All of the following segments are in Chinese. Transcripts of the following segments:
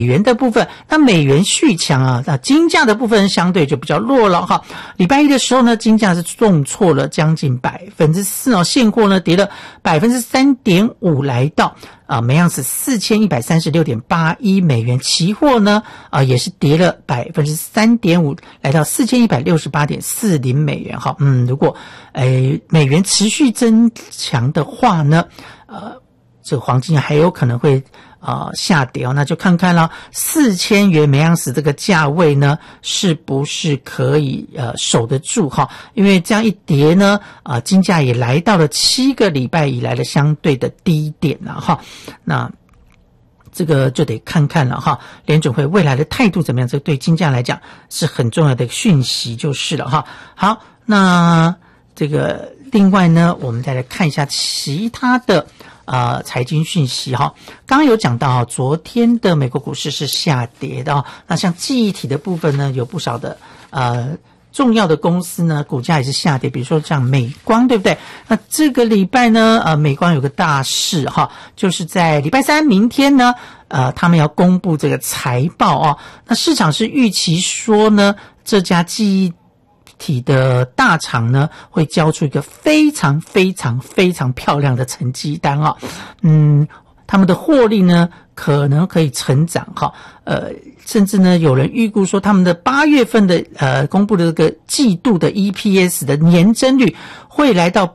元的部分，那美元续强啊，那金价的部分相对就比较弱了哈。礼拜一的时候呢，金价是重挫了将近4%哦，现货呢跌了3.5%，来到每盎司4136.81美元，期货呢也是跌了3.5%，来到4168.40美元哈。如果美元持续增强的话呢，这个黄金还有可能会下跌哦，那就看看了4000元每盎司这个价位呢，是不是可以守得住哈？因为这样一跌呢，金价也来到了7个礼拜以来的相对的低点了哈。那这个就得看看了哈，联准会未来的态度怎么样？这对金价来讲是很重要的讯息就是了哈。好，那这个另外呢，我们再来看一下其他的财经讯息哈。刚刚有讲到昨天的美国股市是下跌的那像记忆体的部分呢，有不少的重要的公司呢，股价也是下跌，比如说像美光，对不对？那这个礼拜呢，美光有个大事哈，就是在礼拜三明天呢，他们要公布这个财报那市场是预期说呢，这家记忆体的大厂呢，会交出一个非常非常非常漂亮的成绩单他们的获利呢可能可以成长甚至呢有人预估说他们的8月份的公布的这个季度的 EPS 的年增率会来到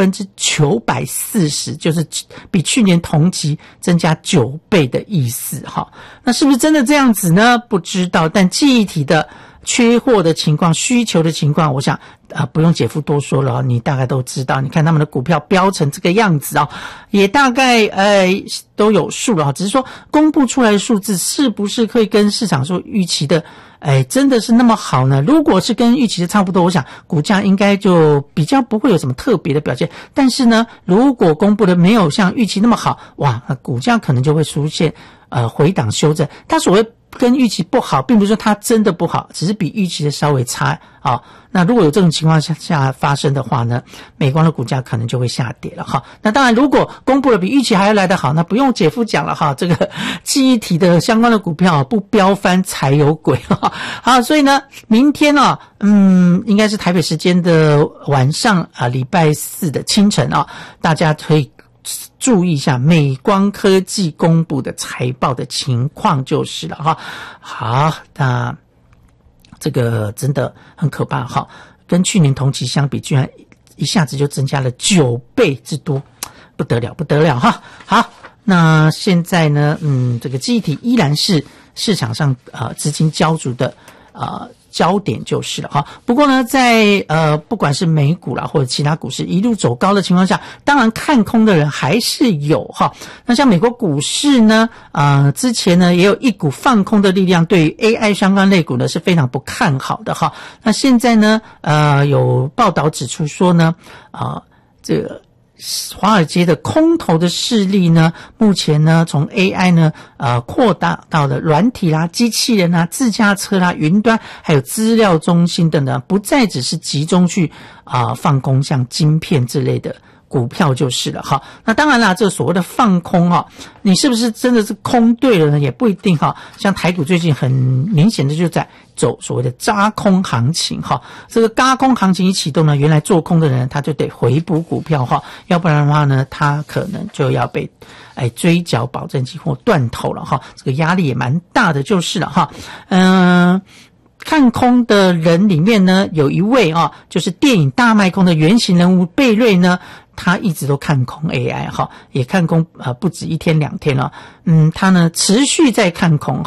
940%，就是比去年同期增加9倍的意思那是不是真的这样子呢？不知道，但记忆体的缺货的情况、需求的情况，我想不用姐夫多说了你大概都知道。你看他们的股票飙成这个样子也大概都有数了只是说公布出来的数字是不是可以跟市场所预期的真的是那么好呢？如果是跟预期的差不多，我想股价应该就比较不会有什么特别的表现。但是呢，如果公布的没有像预期那么好，哇，股价可能就会出现回档修正。它所谓跟预期不好，并不是说它真的不好，只是比预期的稍微差那如果有这种情况下发生的话呢，美光的股价可能就会下跌了那当然，如果公布的比预期还要来得好，那不用姐夫讲了这个记忆体的相关的股票不飙翻才有鬼好，所以呢，明天应该是台北时间的晚上礼拜四的清晨大家可以注意一下美光科技公布的财报的情况就是了好，那这个真的很可怕跟去年同期相比，居然一下子就增加了9倍之多，不得了不得了好，那现在呢这个记忆体依然是市场上资金焦灼的焦点就是了不过呢，在不管是美股啦或者其他股市一路走高的情况下，当然看空的人还是有那像美国股市呢之前呢也有一股放空的力量，对于 AI 相关类股呢是非常不看好的那现在呢有报道指出说呢这个华尔街的空头的势力呢，目前呢从 AI 呢扩大到了软体啦、机器人啦、自驾车啦、云端还有资料中心等等，不再只是集中去放空像晶片之类的股票就是了那当然啦，这所谓的放空你是不是真的是空对了呢？也不一定像台股最近很明显的就在走所谓的轧空行情这个轧空行情一启动呢，原来做空的人他就得回补股票要不然的话呢，他可能就要被追缴保证金或断头了这个压力也蛮大的就是了看空的人里面呢，有一位就是电影大卖空的原型人物贝瑞呢，他一直都看空 AI 也看空不止1天2天了他呢持续在看空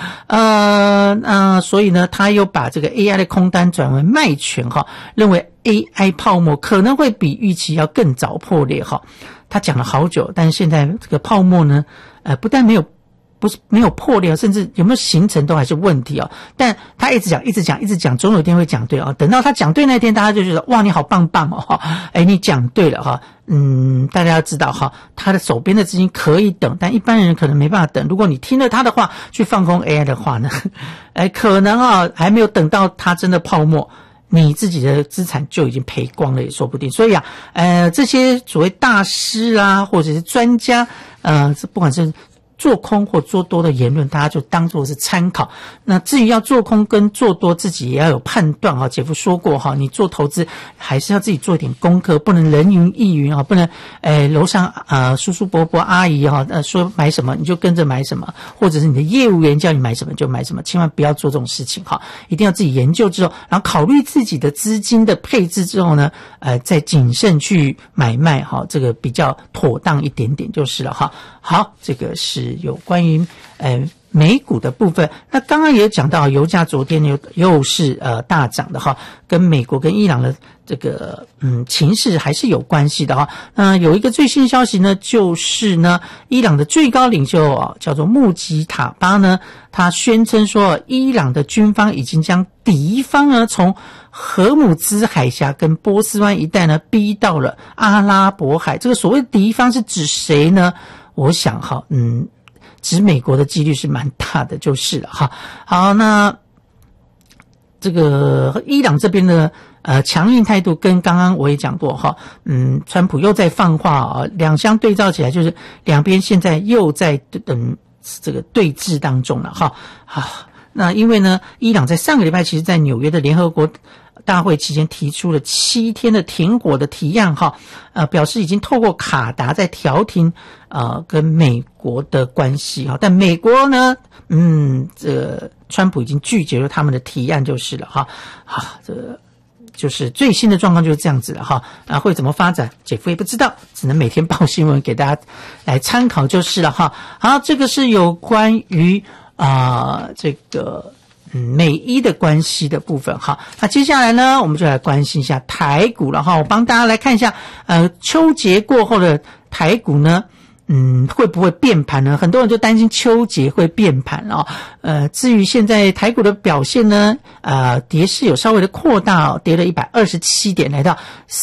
所以呢他又把这个 AI 的空单转为卖权认为 AI 泡沫可能会比预期要更早破裂他讲了好久，但是现在这个泡沫呢不但没有破裂，甚至有没有形成都还是问题但他一直讲，总有一天会讲对等到他讲对那天，大家就觉得哇，你好棒棒你讲对了大家要知道他的手边的资金可以等，但一般人可能没办法等。如果你听了他的话去放空 AI 的话呢可能还没有等到他真的泡沫，你自己的资产就已经赔光了也说不定。所以这些所谓大师或者是专家不管是做空或做多的言论，大家就当作是参考。那至于要做空跟做多，自己也要有判断哈。姐夫说过哈，你做投资还是要自己做一点功课，不能人云亦云啊，不能楼上叔叔伯伯阿姨哈说买什么你就跟着买什么，或者是你的业务员叫你买什么就买什么，千万不要做这种事情哈。一定要自己研究之后，然后考虑自己的资金的配置之后呢，再谨慎去买卖哈，这个比较妥当一点点就是了哈。好，这个是有关于美股的部分。那刚刚也讲到油价昨天又是大涨的哈，跟美国跟伊朗的这个情势还是有关系的哈。那有一个最新消息呢，就是呢伊朗的最高领袖叫做穆吉塔巴呢，他宣称说伊朗的军方已经将敌方呢从荷姆兹海峡跟波斯湾一带呢逼到了阿拉伯海。这个所谓敌方是指谁呢？我想哈指美国的几率是蛮大的就是了哈。好，那这个伊朗这边的强硬态度跟刚刚我也讲过哈，川普又在放话两相对照起来，就是两边现在又在这个对峙当中了哈。好，那因为呢伊朗在上个礼拜其实在纽约的联合国大会期间提出了7天的停火的提案哈，表示已经透过卡达在调停跟美国的关系哈，但美国呢这川普已经拒绝了他们的提案就是了哈。这就是最新的状况就是这样子了哈。会怎么发展姐夫也不知道，只能每天报新闻给大家来参考就是了哈。好，这个是有关于这个美伊的关系的部分哈。那接下来呢我们就来关心一下台股了哈。我帮大家来看一下秋节过后的台股呢会不会变盘呢？很多人就担心秋节会变盘至于现在台股的表现呢跌势有稍微的扩大跌了127点，来到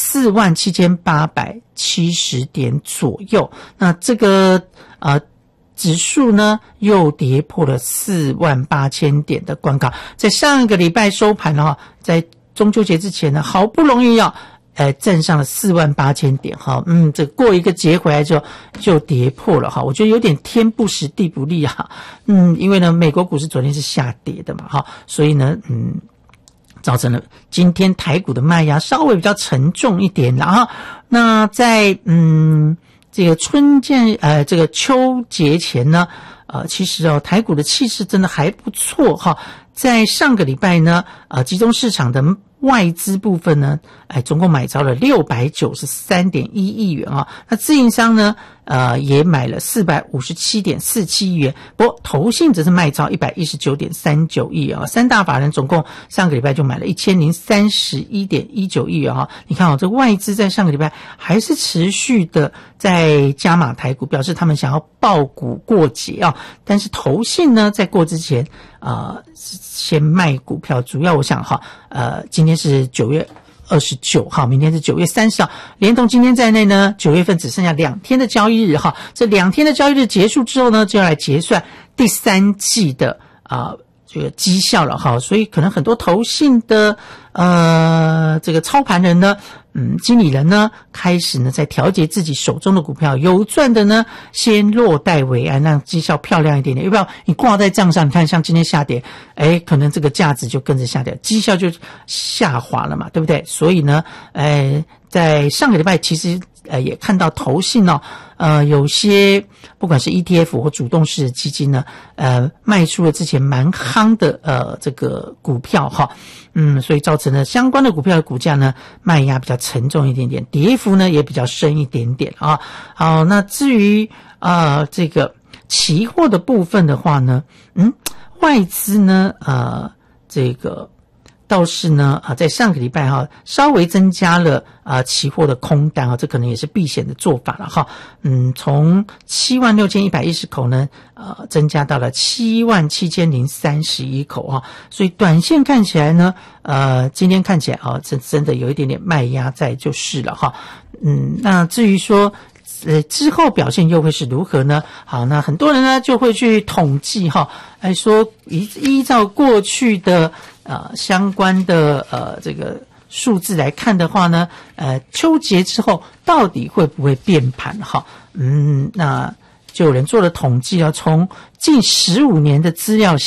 47870点左右。那这个指数呢又跌破了48000点的关卡，在上一个礼拜收盘在中秋节之前呢，好不容易站上了48000点哈。这过一个节回来就跌破了哈。我觉得有点天不时地不利因为呢美国股市昨天是下跌的嘛哈，所以呢造成了今天台股的卖压稍微比较沉重一点然后那在这个这个秋节前呢其实台股的气势真的还不错哈。在上个礼拜呢集中市场的外资部分呢总共买超了693.1亿元那自营商呢也买了457.47亿元，不过投信则是卖超119.39亿元三大法人总共上个礼拜就买了1031.19亿元你看这外资在上个礼拜还是持续的在加码台股，表示他们想要抱股过节但是投信呢在过之前先卖股票，主要我想今天是9月29号，明天是9月30号，连同今天在内呢9月份只剩下2天的交易日这2天的交易日结束之后呢，就要来结算第3季的这个绩效了所以可能很多投信的这个操盘人呢经理人呢开始呢在调节自己手中的股票，有赚的呢先落袋为安，让绩效漂亮一点点，要不要你挂在账上，你看像今天下跌可能这个价值就跟着下跌，绩效就下滑了嘛，对不对？所以呢在上个礼拜其实也看到投信有些不管是 ETF 或主动式的基金呢卖出了之前蛮夯的这个股票所以造成了相关的股票的股价呢卖压比较沉重一点点，跌幅呢也比较深一点点好，那至于这个期货的部分的话呢外资呢这个倒是呢在上个礼拜稍微增加了期货的空单这可能也是避险的做法了从76110口呢增加到了77031口所以短线看起来呢今天看起来真的有一点点卖压在就是了那至于说之后表现又会是如何呢？好，那很多人呢就会去统计说依照过去的相关的这个数字来看的话呢秋节之后到底会不会变盘那就有人做了统计啊，从近15年的资料